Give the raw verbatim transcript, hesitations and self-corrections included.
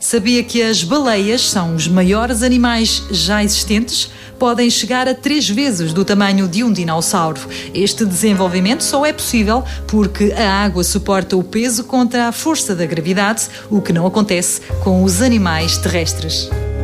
Sabia que as baleias são os maiores animais já existentes? Podem chegar a três vezes do tamanho de um dinossauro. Este desenvolvimento só é possível porque a água suporta o peso contra a força da gravidade, o que não acontece com os animais terrestres.